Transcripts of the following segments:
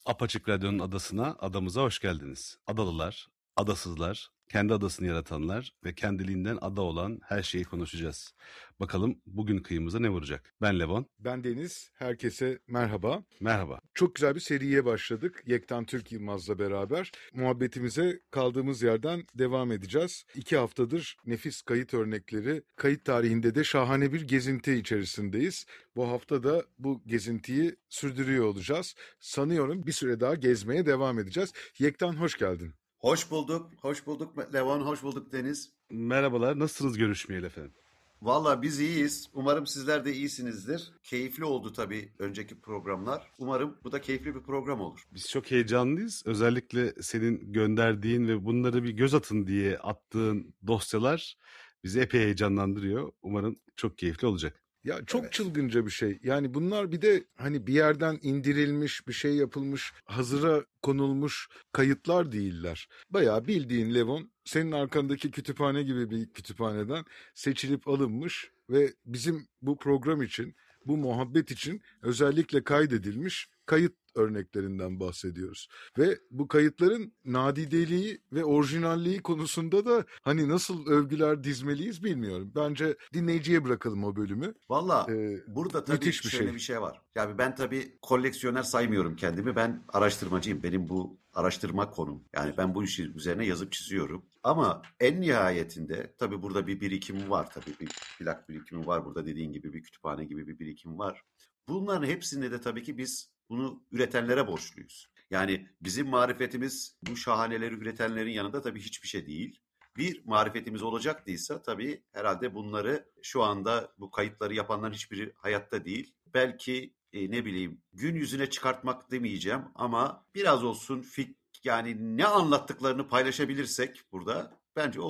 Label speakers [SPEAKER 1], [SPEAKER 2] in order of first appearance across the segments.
[SPEAKER 1] Apaçık Radyo'nun adasına, adamıza hoş geldiniz. Adalılar, adasızlar, kendi adasını yaratanlar ve kendiliğinden ada olan her şeyi konuşacağız. Bakalım bugün kıyımıza ne vuracak? Ben Levon.
[SPEAKER 2] Ben Deniz. Herkese merhaba.
[SPEAKER 1] Merhaba.
[SPEAKER 2] Çok güzel bir seriye başladık. Yektan Türk Yılmaz'la beraber muhabbetimize kaldığımız yerden devam edeceğiz. 2 haftadır nefis kayıt örnekleri, kayıt tarihinde de şahane bir gezinti içerisindeyiz. Bu hafta da bu gezintiyi sürdürüyor olacağız. Sanıyorum bir süre daha gezmeye devam edeceğiz. Yektan hoş geldin.
[SPEAKER 3] Hoş bulduk, hoş bulduk Levon, hoş bulduk Deniz.
[SPEAKER 1] Merhabalar, nasılsınız görüşmeyeli efendim?
[SPEAKER 3] Valla biz iyiyiz. Umarım sizler de iyisinizdir. Keyifli oldu tabii önceki programlar. Umarım bu da keyifli bir program olur.
[SPEAKER 1] Biz çok heyecanlıyız. Özellikle senin gönderdiğin ve bunları bir göz atın diye attığın dosyalar bizi epey heyecanlandırıyor. Umarım çok keyifli olacak.
[SPEAKER 2] Ya çok
[SPEAKER 3] Evet.
[SPEAKER 2] çılgınca bir şey. Yani bunlar bir de hani bir yerden indirilmiş, bir şey yapılmış, hazıra konulmuş kayıtlar değiller. Bayağı bildiğin Levon, senin arkandaki kütüphane gibi bir kütüphaneden seçilip alınmış ve bizim bu program için, bu muhabbet için özellikle kaydedilmiş kayıt örneklerinden bahsediyoruz. Ve bu kayıtların nadideliği ve orijinalliği konusunda da hani nasıl övgüler dizmeliyiz bilmiyorum. Bence dinleyiciye bırakalım o bölümü.
[SPEAKER 3] Valla burada tabii
[SPEAKER 2] müthiş bir
[SPEAKER 3] şöyle
[SPEAKER 2] şey.
[SPEAKER 3] bir şey var. Yani ben tabii koleksiyoner saymıyorum kendimi. Ben araştırmacıyım. Benim bu araştırma konum. Yani ben bu işi üzerine yazıp çiziyorum. Ama en nihayetinde tabii burada bir birikim var. Tabii bir plak birikimi var. Burada dediğin gibi bir kütüphane gibi bir birikim var. Bunların hepsinde de tabii ki biz bunu üretenlere borçluyuz. Yani bizim marifetimiz bu şahaneleri üretenlerin yanında tabii hiçbir şey değil. Bir marifetimiz olacaktıysa tabii herhalde bunları şu anda bu kayıtları yapanların hiçbiri hayatta değil. Belki ne bileyim gün yüzüne çıkartmak demeyeceğim ama biraz olsun yani ne anlattıklarını paylaşabilirsek burada bence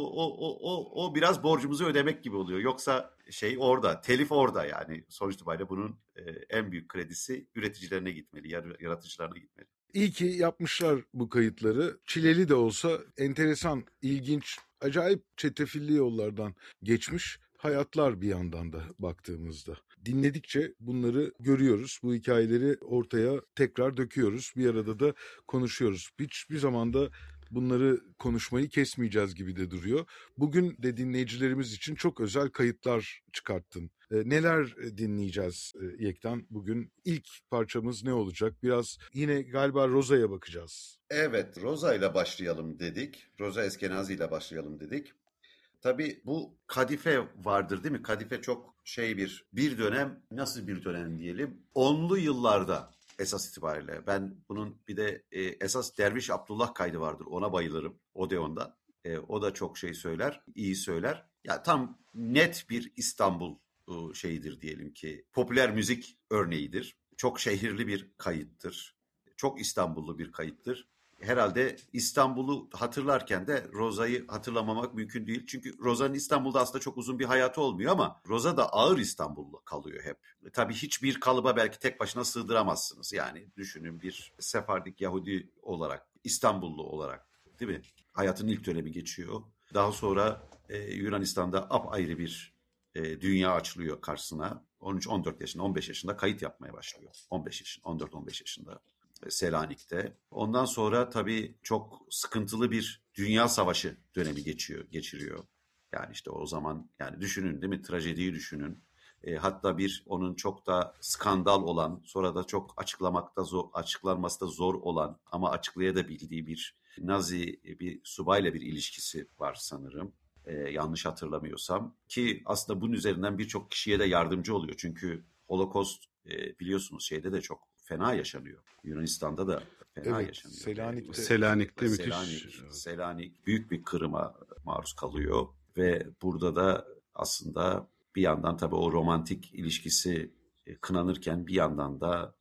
[SPEAKER 3] o biraz borcumuzu ödemek gibi oluyor. Yoksa şey orada, telif orada yani sonuç itibariyle bunun en büyük kredisi üreticilerine gitmeli, yaratıcılarına gitmeli.
[SPEAKER 2] İyi ki yapmışlar bu kayıtları. Çileli de olsa enteresan, ilginç, acayip çetrefilli yollardan geçmiş hayatlar bir yandan da baktığımızda. Dinledikçe bunları görüyoruz. Bu hikayeleri ortaya tekrar döküyoruz. Bir arada da konuşuyoruz. Hiçbir zaman da bunları konuşmayı kesmeyeceğiz gibi de duruyor. Bugün de dinleyicilerimiz için çok özel kayıtlar çıkarttın. Neler dinleyeceğiz Yektan? Bugün ilk parçamız ne olacak? Biraz yine galiba Roza'ya bakacağız.
[SPEAKER 3] Evet, Roza ile başlayalım dedik. Roza Eskenazi ile başlayalım dedik. Tabii bu kadife vardır değil mi? Kadife çok bir dönem, nasıl bir dönem diyelim? 10'lu yıllarda esas itibariyle. Ben bunun bir de esas Derviş Abdullah kaydı vardır. Ona bayılırım Odeon'da. O da çok şey söyler, iyi söyler. Ya tam net bir İstanbul şeyidir diyelim ki. Popüler müzik örneğidir. Çok şehirli bir kayıttır. Çok İstanbullu bir kayıttır. Herhalde İstanbul'u hatırlarken de Roza'yı hatırlamamak mümkün değil. Çünkü Roza'nın İstanbul'da aslında çok uzun bir hayatı olmuyor ama Roza da ağır İstanbul'da kalıyor hep. Tabii hiçbir kalıba belki tek başına sığdıramazsınız. Yani düşünün bir Sefardik Yahudi olarak, İstanbullu olarak değil mi? Hayatının ilk dönemi geçiyor. Daha sonra Yunanistan'da apayrı bir dünya açılıyor karşısına. 13-14 yaşında, 15 yaşında kayıt yapmaya başlıyor. 15 yaşında, 14-15 yaşında. Selanik'te. Ondan sonra tabii çok sıkıntılı bir dünya savaşı dönemi geçiriyor. Yani işte o zaman yani düşünün değil mi? Trajediyi düşünün. Hatta onun çok da skandal olan, sonra da çok açıklanması da zor olan ama açıklayabildiği bir Nazi bir subayla bir ilişkisi var sanırım. Yanlış hatırlamıyorsam. Ki aslında bunun üzerinden birçok kişiye de yardımcı oluyor. Çünkü Holocaust biliyorsunuz şeyde de çok fena yaşanıyor. Yunanistan'da da fena yaşanıyor.
[SPEAKER 1] Selanik'te müthiş.
[SPEAKER 3] Selanik büyük bir kırıma maruz kalıyor ve burada da aslında bir yandan tabii o romantik ilişkisi kınanırken bir yandan da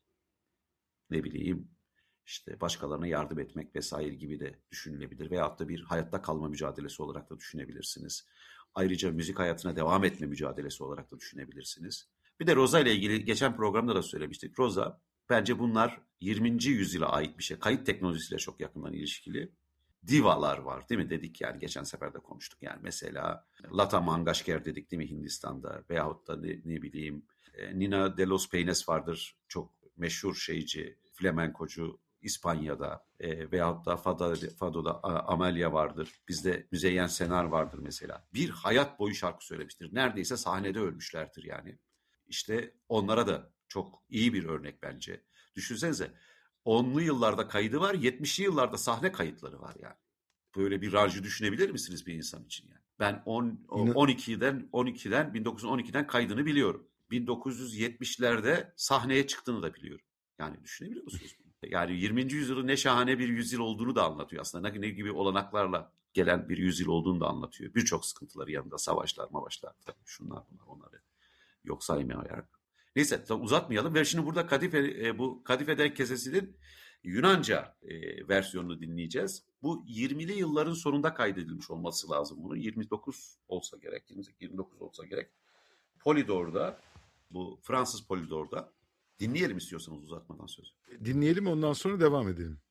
[SPEAKER 3] ne bileyim işte başkalarına yardım etmek vesaire gibi de düşünülebilir veyahut da bir hayatta kalma mücadelesi olarak da düşünebilirsiniz. Ayrıca müzik hayatına devam etme mücadelesi olarak da düşünebilirsiniz. Bir de Roza ile ilgili geçen programda da söylemiştik. Roza bence bunlar 20. yüzyıla ait bir şey. Kayıt teknolojisiyle çok yakından ilişkili. Divalar var değil mi dedik yani geçen sefer de konuştuk. Yani mesela Lata Mangashkar dedik değil mi Hindistan'da veyahut da ne bileyim Nina de los Peines vardır çok meşhur flamenkocu İspanya'da veyahut da Fado'da Amelia vardır. Bizde Müzeyyen Senar vardır mesela. Bir hayat boyu şarkı söylemiştir. Neredeyse sahnede ölmüşlerdir yani. İşte onlara da çok iyi bir örnek bence. Düşünsenize 10'lu yıllarda kaydı var, 70'li yıllarda sahne kayıtları var yani. Böyle bir ranjı düşünebilir misiniz bir insan için yani? Ben 1912'den kaydını biliyorum. 1970'lerde sahneye çıktığını da biliyorum. Yani düşünebiliyor musunuz bunu? Yani 20. yüzyılın ne şahane bir yüzyıl olduğunu da anlatıyor aslında. Ne gibi olanaklarla gelen bir yüzyıl olduğunu da anlatıyor. Birçok sıkıntıları yanında, savaşlar, şunlar bunlar, onları yok saymayarak. Neyse uzatmayalım ve şimdi burada bu Kadife'den Kesesi'nin Yunanca versiyonunu dinleyeceğiz. Bu 20'li yılların sonunda kaydedilmiş olması lazım bunun. 29 olsa gerek, 29 olsa gerek. Polydor'da, bu Fransız Polydor'da. Dinleyelim istiyorsanız uzatmadan sözü.
[SPEAKER 2] Dinleyelim, ondan sonra devam edelim.